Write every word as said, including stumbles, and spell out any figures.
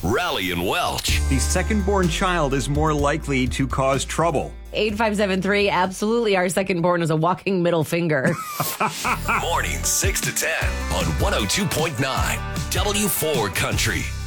Rally and Welch. The second-born child is more likely to cause trouble. eight five seven three, absolutely. Our second-born is a walking middle finger. Mornings six to ten on one oh two point nine W four Country.